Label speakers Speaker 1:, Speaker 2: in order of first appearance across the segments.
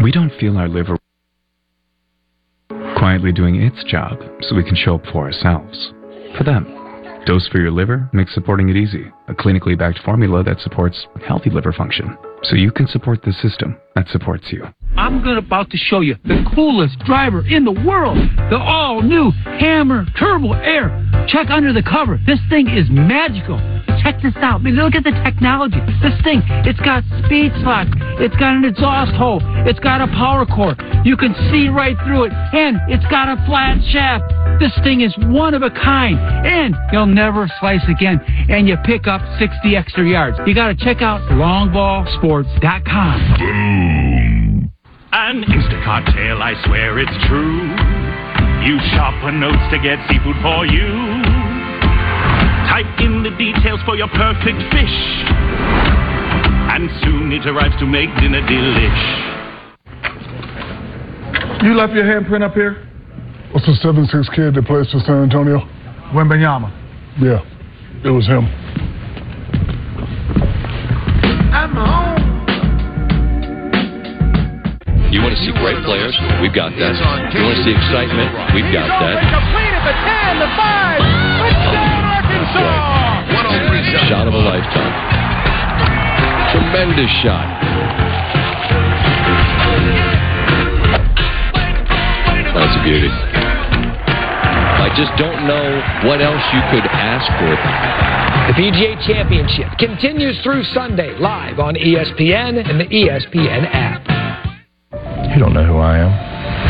Speaker 1: we don't feel our liver quietly doing its job so we can show up for ourselves. For them. Dose for Your Liver makes supporting it easy. A clinically backed formula that supports healthy liver function. So you can support the system that supports you.
Speaker 2: I'm about to show you the coolest driver in the world. The all-new Hammer Turbo Air. Check under the cover. This thing is magical. Check this out. Look at the technology. This thing, it's got speed slots. It's got an exhaust hole. It's got a power cord. You can see right through it. And it's got a flat shaft. This thing is one of a kind. And you'll never slice again. And you pick up 60 extra yards. You got to check out longballsports.com.
Speaker 3: Boom. An Instacart tale, I swear it's true. Use sharper notes to get seafood for you. Type in the details for your perfect fish. And soon it arrives to make dinner delish.
Speaker 4: You left your handprint up here?
Speaker 5: What's the 7'6" kid that plays for San Antonio?
Speaker 4: Wembanyama.
Speaker 5: Yeah, it was him.
Speaker 4: I'm home.
Speaker 6: You want to see great players? We've got that. You want to see excitement? We've got that.
Speaker 7: Complete at the 10, the 5. Touchdown, Arkansas!
Speaker 6: Shot of a lifetime. Tremendous shot. That's a beauty. I just don't know what else you could ask for.
Speaker 8: The PGA Championship continues through Sunday, live on ESPN and the ESPN app.
Speaker 9: You don't know who I am.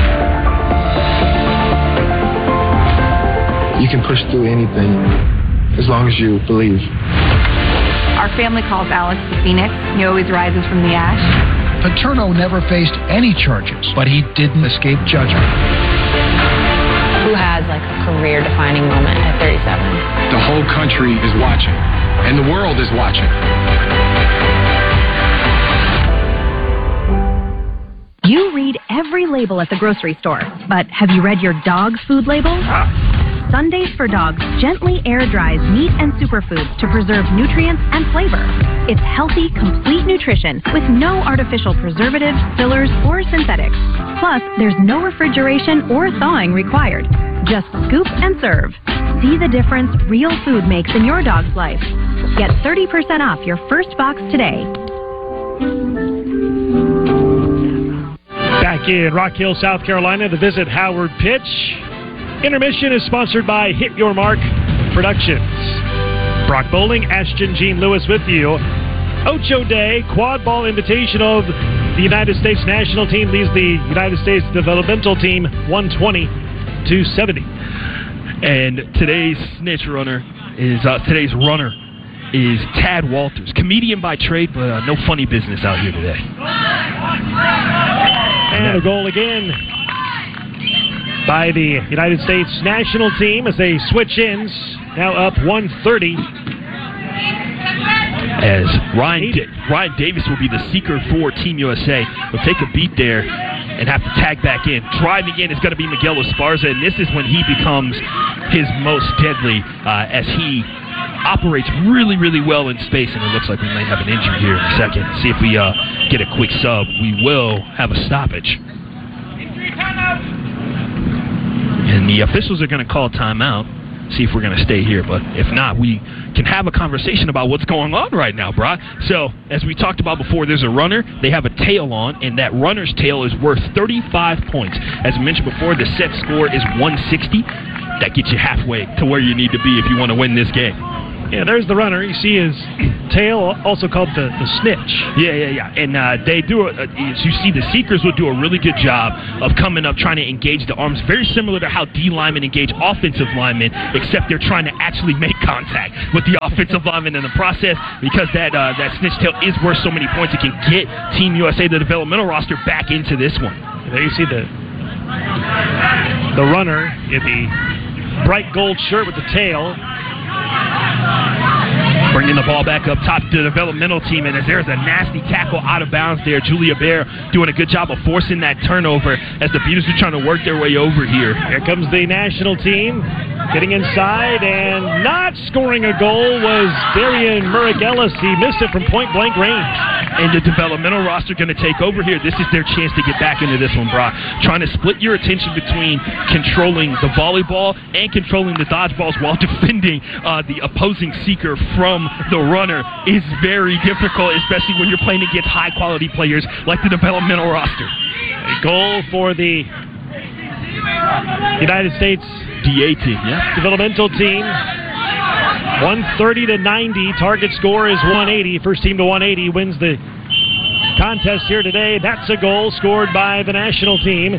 Speaker 10: You can push through anything as long as you believe.
Speaker 11: Our family calls Alex the Phoenix. He always rises from the ash.
Speaker 12: Paterno never faced any charges, but he didn't escape judgment.
Speaker 13: Who has like a career-defining moment at 37?
Speaker 14: The whole country is watching, and the world is watching.
Speaker 15: You read every label at the grocery store, but have you read your dog's food label? Sundays for Dogs gently air dries meat and superfoods to preserve nutrients and flavor. It's healthy, complete nutrition with no artificial preservatives, fillers, or synthetics. Plus, there's no refrigeration or thawing required. Just scoop and serve. See the difference real food makes in your dog's life. Get 30% off your first box today.
Speaker 16: Back in Rock Hill, South Carolina to visit Howard Pitch. Intermission is sponsored by Hit Your Mark Productions. Brock Bowling, Ashton Jean Lewis with you. Ocho Day Quad Ball Invitational. The United States national team leads the United States developmental team 120-70.
Speaker 17: And today's runner is Tad Walters, comedian by trade, but no funny business out here today.
Speaker 16: And a goal again by the United States national team as they switch ends. Now up 130.
Speaker 17: As Ryan Davis will be the seeker for Team USA. He'll take a beat there and have to tag back in. Driving in is going to be Miguel Esparza, and this is when he becomes his most deadly as he operates really, really well in space, and it looks like we might have an injury here in a second. See if we get a quick sub. We will have a stoppage. And the officials are going to call timeout, see if we're going to stay here. But if not, we can have a conversation about what's going on right now, Brock. So, as we talked about before, there's a runner. They have a tail on, and that runner's tail is worth 35 points. As mentioned before, the set score is 160. That gets you halfway to where you need to be if you want to win this game.
Speaker 16: Yeah, there's the runner. You see his tail, also called the snitch.
Speaker 17: Yeah. And they do, as you see, the seekers will do a really good job of coming up, trying to engage the arms, very similar to how D linemen engage offensive linemen, except they're trying to actually make contact with the offensive linemen in the process, because that snitch tail is worth so many points. It can get Team USA, the developmental roster, back into this one.
Speaker 16: And there you see the runner in the bright gold shirt with the tail.
Speaker 17: Bringing the ball back up top to the developmental team, and as there's a nasty tackle out of bounds there, Julia Bear doing a good job of forcing that turnover as the Beaters are trying to work their way over here.
Speaker 16: Here comes the national team. Getting inside and not scoring a goal was Darian Murray-Ellis. He missed it from point-blank range.
Speaker 17: And the developmental roster going to take over here. This is their chance to get back into this one, Brock. Trying to split your attention between controlling the volleyball and controlling the dodgeballs while defending the opposing seeker from the runner is very difficult, especially when you're playing against high-quality players like the developmental roster.
Speaker 16: A goal for the United States
Speaker 17: DA team, yeah.
Speaker 16: Developmental team. 130-90. Target score is 180. First team to 180 wins the contest here today. That's a goal scored by the national team.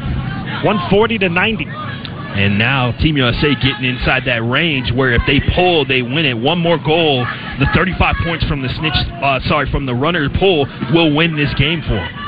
Speaker 16: 140-90.
Speaker 17: And now Team USA getting inside that range where if they pull, they win it. One more goal, the 35 points from the from the runner pull will win this game for them.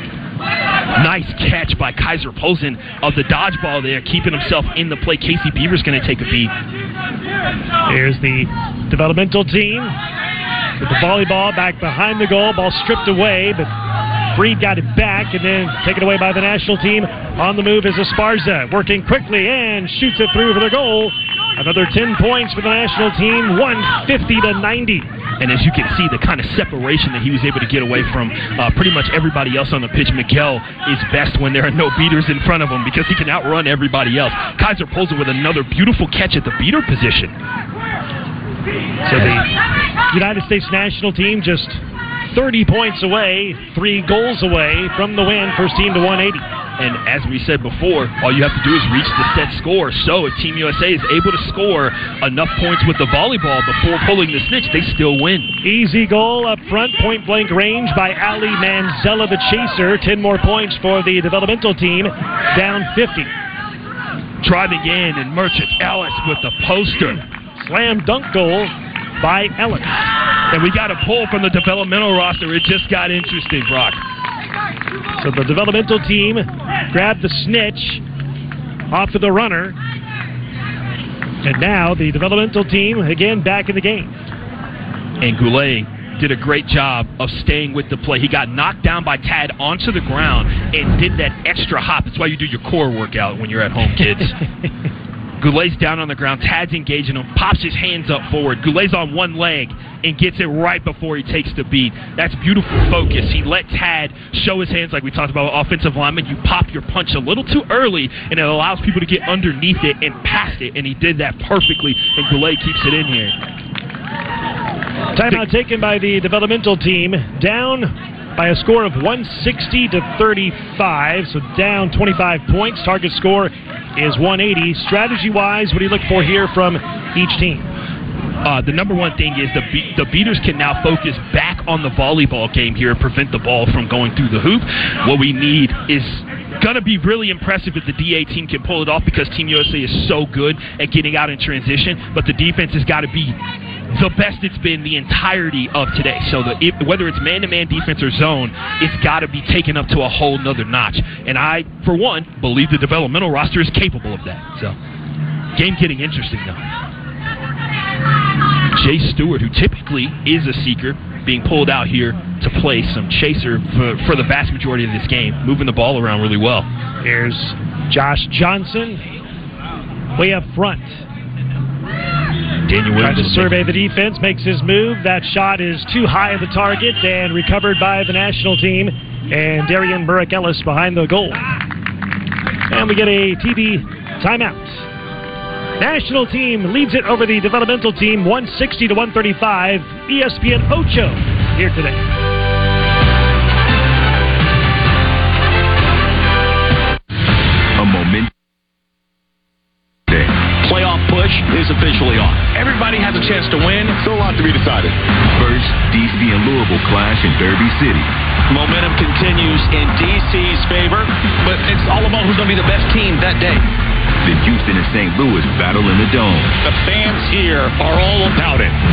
Speaker 17: Nice catch by Kaiser Posen of the dodgeball there, keeping himself in the play. Casey Beaver's going to take a beat.
Speaker 16: Here's the developmental team with the volleyball back behind the goal. Ball stripped away, but Freed got it back and then taken away by the national team. On the move is Esparza, working quickly and shoots it through for the goal. Another 10 points for the national team, 150-90.
Speaker 17: And as you can see, the kind of separation that he was able to get away from pretty much everybody else on the pitch. Miguel is best when there are no beaters in front of him because he can outrun everybody else. Kaiser Posen with another beautiful catch at the beater position.
Speaker 16: So the United States national team just 30 points away, 3 goals away from the win. First team to 180.
Speaker 17: And as we said before, all you have to do is reach the set score. So if Team USA is able to score enough points with the volleyball before pulling the snitch, they still win.
Speaker 16: Easy goal up front, point-blank range by Ali Manzella, the chaser. 10 more points for the developmental team, down 50.
Speaker 17: Driving in, and Merchant Ellis with the poster.
Speaker 16: Slam dunk goal by Ellis.
Speaker 17: And we got a pull from the developmental roster. It just got interesting, Brock.
Speaker 16: So the developmental team grabbed the snitch off of the runner. And now the developmental team, again, back in the game.
Speaker 17: And Goulet did a great job of staying with the play. He got knocked down by Tad onto the ground and did that extra hop. That's why you do your core workout when you're at home, kids. Goulet's down on the ground. Tad's engaging him, pops his hands up forward. Goulet's on one leg and gets it right before he takes the beat. That's beautiful focus. He let Tad show his hands like we talked about offensive linemen. You pop your punch a little too early, and it allows people to get underneath it and past it, and he did that perfectly, and Goulet keeps it in here.
Speaker 16: Timeout taken by the developmental team, down by a score of 160-35, so down 25 points. Target score is 180. Strategy-wise, what do you look for here from each team?
Speaker 17: The number one thing is the beaters can now focus back on the volleyball game here and prevent the ball from going through the hoop. What we need is going to be really impressive if the DA team can pull it off because Team USA is so good at getting out in transition, but the defense has got to be the best it's been the entirety of today. So whether it's man-to-man defense or zone, it's got to be taken up to a whole nother notch. And I, for one, believe the developmental roster is capable of that. So, game getting interesting now. Jay Stewart, who typically is a seeker, being pulled out here to play some chaser for the vast majority of this game, moving the ball around really well.
Speaker 16: Here's Josh Johnson way up front.
Speaker 17: Daniel Williams
Speaker 16: trying to survey the defense, makes his move. That shot is too high of the target and recovered by the national team. And Darian Burrick-Ellis behind the goal. And we get a TV timeout. National team leads it over the developmental team, 160-135. ESPN Ocho here today.
Speaker 18: A moment. Playoff push is officially on. Everybody has a chance to win. So a lot to be decided. First, DC and Louisville clash in Derby City. Momentum continues in DC's favor, but it's all about who's going to be the best team that day. Then Houston and St. Louis battle in the Dome. The fans here are all about it.